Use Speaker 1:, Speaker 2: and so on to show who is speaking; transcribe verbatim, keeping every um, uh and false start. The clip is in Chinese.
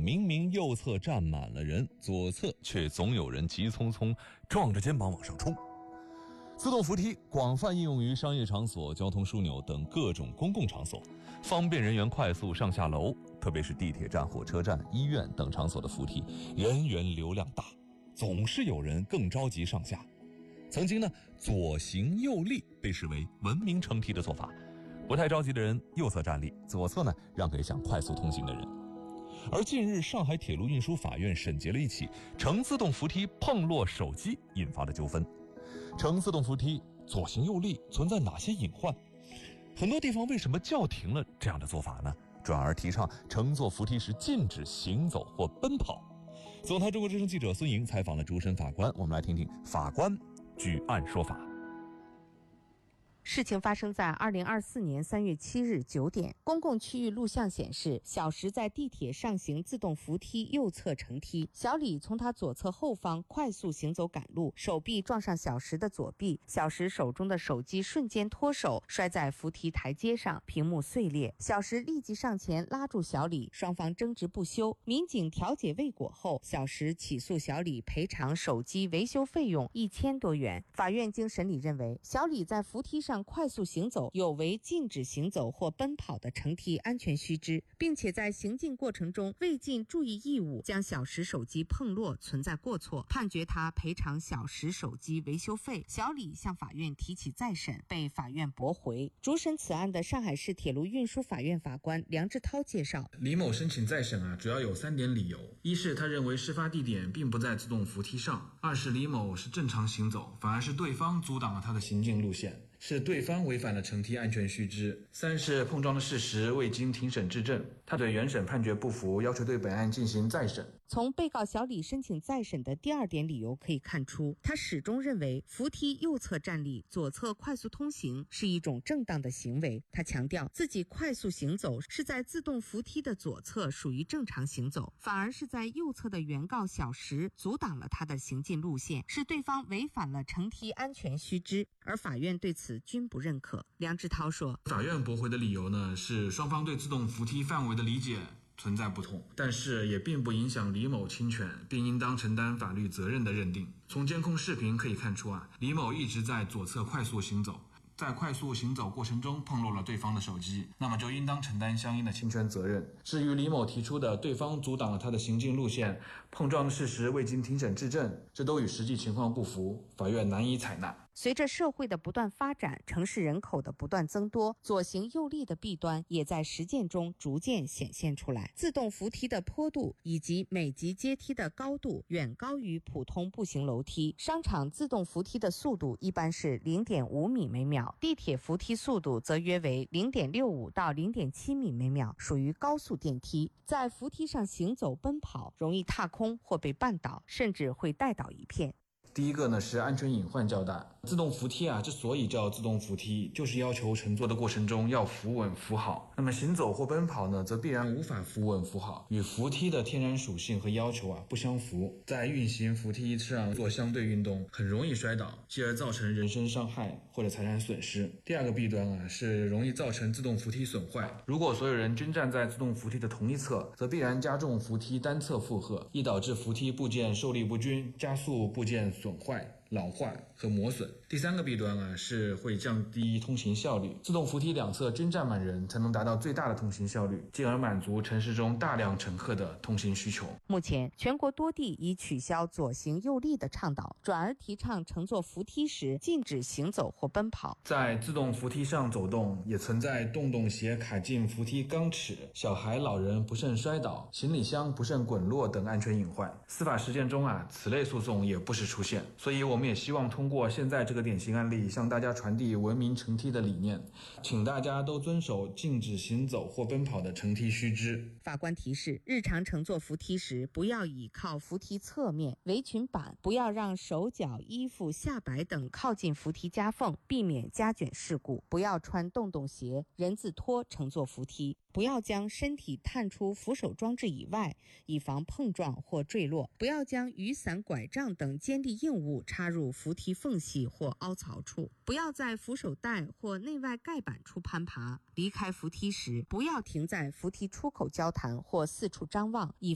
Speaker 1: 明明右侧站满了人，左侧却总有人急匆匆撞着肩膀往上冲。自动扶梯广泛应用于商业场所、交通枢纽等各种公共场所，方便人员快速上下楼，特别是地铁站、火车站、医院等场所的扶梯，人员流量大，总是有人更着急上下。曾经呢，左行右立被视为文明乘梯的做法，不太着急的人右侧站立，左侧呢让给想快速通行的人。而近日，上海铁路运输法院审结了一起乘自动扶梯碰落手机引发的纠纷。乘自动扶梯左行右立存在哪些隐患？很多地方为什么叫停了这样的做法呢？转而提倡乘坐扶梯时禁止行走或奔跑。总台中国之声记者孙莹采访了主审法官，我们来听听法官据案说法。
Speaker 2: 事情发生在二零二四年三月七日九点，公共区域录像显示，小石在地铁上行自动扶梯右侧乘梯，小李从他左侧后方快速行走赶路，手臂撞上小石的左臂，小石手中的手机瞬间脱手，摔在扶梯台阶上，屏幕碎裂。小石立即上前拉住小李，双方争执不休。民警调解未果后，小石起诉小李赔偿手机维修费用一千多元。法院经审理认为，小李在扶梯上快速行走有违禁止行走或奔跑的乘梯安全须知，并且在行进过程中未尽注意义务，将小石手机碰落，存在过错，判决他赔偿小石手机维修费。小李向法院提起再审，被法院驳回。主审此案的上海市铁路运输法院法官梁志涛介绍，
Speaker 3: 李某申请再审啊，主要有三点理由：一是他认为事发地点并不在自动扶梯上；二是李某是正常行走，反而是对方阻挡了他的行进路线，是对方违反了乘梯安全须知；三是碰撞的事实未经庭审质证。他对原审判决不服，要求对本案进行再审。
Speaker 2: 从被告小李申请再审的第二点理由可以看出，他始终认为扶梯右侧站立，左侧快速通行是一种正当的行为。他强调自己快速行走是在自动扶梯的左侧，属于正常行走，反而是在右侧的原告小石阻挡了他的行进路线，是对方违反了乘梯安全须知，而法院对此均不认可。梁志涛说，
Speaker 3: 法院驳回的理由呢，是双方对自动扶梯范围的理解存在不同，但是也并不影响李某侵权并应当承担法律责任的认定。从监控视频可以看出啊，李某一直在左侧快速行走，在快速行走过程中碰落了对方的手机，那么就应当承担相应的侵权责任。至于李某提出的对方阻挡了他的行进路线，碰撞的事实未经庭审质证，这都与实际情况不符，法院难以采纳。
Speaker 2: 随着社会的不断发展，城市人口的不断增多，左行右立的弊端也在实践中逐渐显现出来。自动扶梯的坡度以及每级阶梯的高度远高于普通步行楼梯，商场自动扶梯的速度一般是 零点五米每秒，地铁扶梯速度则约为 零点六五到 零点七米每秒，属于高速电梯。在扶梯上行走奔跑，容易踏空或被绊倒，甚至会带倒一片。
Speaker 3: 第一个呢是安全隐患较大。自动扶梯啊，之所以叫自动扶梯，就是要求乘坐的过程中要扶稳扶好。那么行走或奔跑呢，则必然无法扶稳扶好，与扶梯的天然属性和要求啊不相符。在运行扶梯上做相对运动，很容易摔倒，继而造成人身伤害或者财产损失。第二个弊端啊，是容易造成自动扶梯损坏。如果所有人均站在自动扶梯的同一侧，则必然加重扶梯单侧负荷，易导致扶梯部件受力不均，加速部件损坏、老化和磨损。第三个弊端啊，是会降低通行效率。自动扶梯两侧均站满人，才能达到最大的通行效率，进而满足城市中大量乘客的通行需求。
Speaker 2: 目前，全国多地已取消左行右立的倡导，转而提倡乘坐扶梯时禁止行走或奔跑。
Speaker 3: 在自动扶梯上走动，也存在洞洞鞋卡进扶梯钢齿、小孩、老人不慎摔倒、行李箱不慎滚落等安全隐患。司法实践中啊，此类诉讼也不时出现。所以我们也希望通过现在这个典型案例，向大家传递文明乘梯的理念，请大家都遵守禁止行走或奔跑的乘梯须知。
Speaker 2: 法官提示，日常乘坐扶梯时，不要倚靠扶梯侧面、围裙板，不要让手脚、衣服、下摆等靠近扶梯夹缝，避免夹卷事故；不要穿洞洞鞋、人字拖乘坐扶梯；不要将身体探出扶手装置以外，以防碰撞或坠落；不要将雨伞、拐杖等尖利硬物插入扶梯缝隙或凹槽处；不要在扶手带或内外盖板处攀爬；离开扶梯时，不要停在扶梯出口交谈或四处张望，以